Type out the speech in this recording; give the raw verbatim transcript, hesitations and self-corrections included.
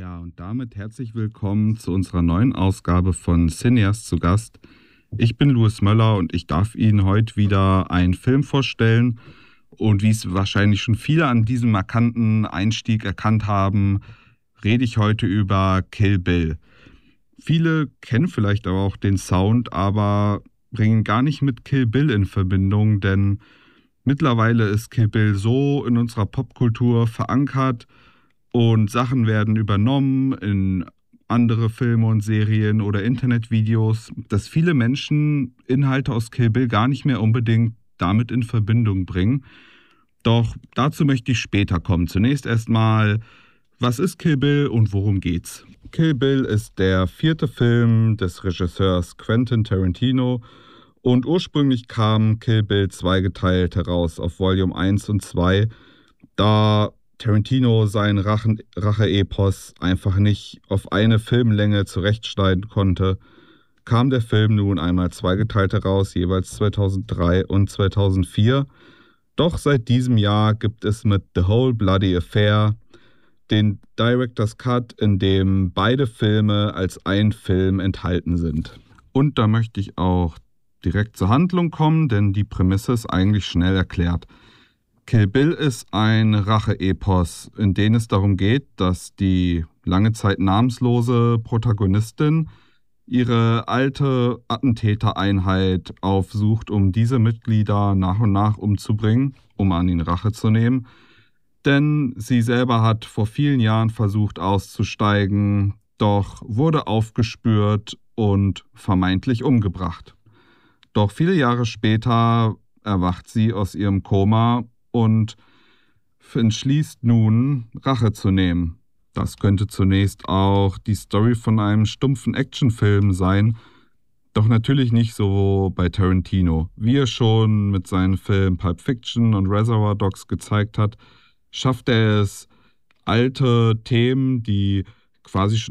Ja, und damit herzlich willkommen zu unserer neuen Ausgabe von Cineast zu Gast. Ich bin Louis Möller und ich darf Ihnen heute wieder einen Film vorstellen. Und wie es wahrscheinlich schon viele an diesem markanten Einstieg erkannt haben, rede ich heute über Kill Bill. Viele kennen vielleicht aber auch den Sound, aber bringen gar nicht mit Kill Bill in Verbindung, denn mittlerweile ist Kill Bill so in unserer Popkultur verankert und Sachen werden übernommen in andere Filme und Serien oder Internetvideos, dass viele Menschen Inhalte aus Kill Bill gar nicht mehr unbedingt damit in Verbindung bringen. Doch dazu möchte ich später kommen. Zunächst erstmal, was ist Kill Bill und worum geht's? Kill Bill ist der vierte Film des Regisseurs Quentin Tarantino und ursprünglich kam Kill Bill zweigeteilt heraus auf Volume eins und zwei, da Tarantino seinen Rachen- Rache-Epos einfach nicht auf eine Filmlänge zurechtschneiden konnte, kam der Film nun einmal zweigeteilt heraus, jeweils zweitausenddrei und zweitausendvier. Doch seit diesem Jahr gibt es mit The Whole Bloody Affair den Director's Cut, in dem beide Filme als ein Film enthalten sind. Und da möchte ich auch direkt zur Handlung kommen, denn die Prämisse ist eigentlich schnell erklärt. Kill Bill ist ein Rache-Epos, in dem es darum geht, dass die lange Zeit namenslose Protagonistin ihre alte Attentätereinheit aufsucht, um diese Mitglieder nach und nach umzubringen, um an ihnen Rache zu nehmen. Denn sie selber hat vor vielen Jahren versucht auszusteigen, doch wurde aufgespürt und vermeintlich umgebracht. Doch viele Jahre später erwacht sie aus ihrem Koma und entschließt nun, Rache zu nehmen. Das könnte zunächst auch die Story von einem stumpfen Actionfilm sein, doch natürlich nicht so bei Tarantino. Wie er schon mit seinen Filmen Pulp Fiction und Reservoir Dogs gezeigt hat, schafft er es, alte Themen, die quasi schon